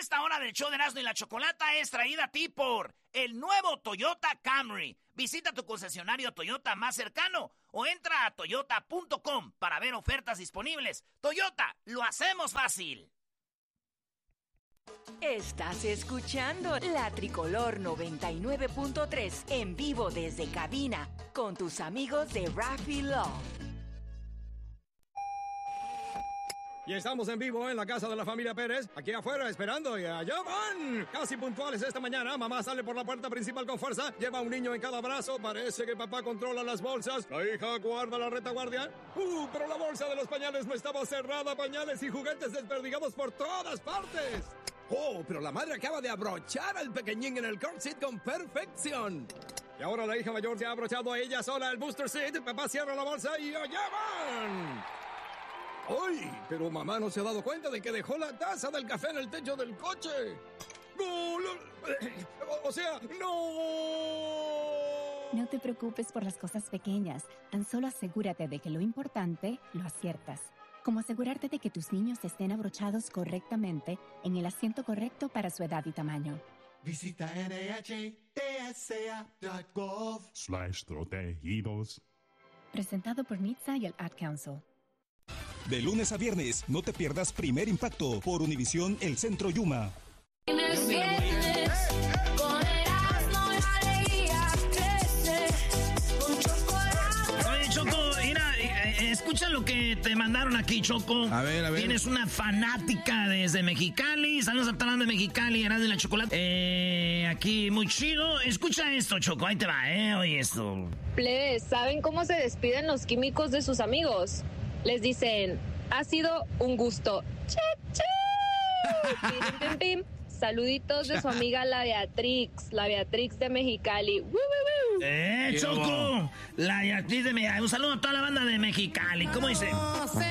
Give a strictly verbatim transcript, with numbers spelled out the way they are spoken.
Esta hora del show de Erasmo y la Chocolata es traída a ti por el nuevo Toyota Camry. Visita tu concesionario Toyota más cercano o entra a toyota punto com para ver ofertas disponibles. Toyota, lo hacemos fácil. Estás escuchando La Tricolor noventa y nueve punto tres en vivo desde cabina con tus amigos de Raffy Love. Y estamos en vivo en la casa de la familia Pérez, aquí afuera esperando, y allá van. Casi puntuales esta mañana, mamá sale por la puerta principal con fuerza, lleva un niño en cada brazo, parece que papá controla las bolsas, la hija guarda la retaguardia. Uh, pero la bolsa de los pañales no estaba cerrada, pañales y juguetes desperdigados por todas partes. Oh, pero la madre acaba de abrochar al pequeñín en el car seat con perfección. Y ahora la hija mayor ya ha abrochado a ella sola el booster seat, papá cierra la bolsa y allá van. ¡Ay! Pero mamá no se ha dado cuenta de que dejó la taza del café en el techo del coche. ¡No! O sea, ¡no! No te preocupes por las cosas pequeñas. Tan solo asegúrate de que lo importante lo aciertas. Como asegurarte de que tus niños estén abrochados correctamente en el asiento correcto para su edad y tamaño. Visita N H T S A punto gov slash protegidos. Presentado por N H T S A y el Ad Council. De lunes a viernes, no te pierdas Primer Impacto por Univisión El Centro Yuma. Oye, Choco, mira, escucha lo que te mandaron aquí, Choco. A ver, a ver. Tienes una fanática desde Mexicali. Saludos a Talán de Mexicali, Erasmo y la Chocolate. Eh, aquí, muy chido. Escucha esto, Choco, ahí te va, ¿eh? Oye esto. Plebes, ¿saben cómo se despiden los químicos de sus amigos? Les dicen, ha sido un gusto. ¡Che, che! Pim, pim, pim. Saluditos de su amiga la Beatrix, la Beatrix de Mexicali. ¡Woo, woo, woo! ¡Eh, Choco! La Beatrix de Mexicali. Un saludo a toda la banda de Mexicali. ¿Cómo dice?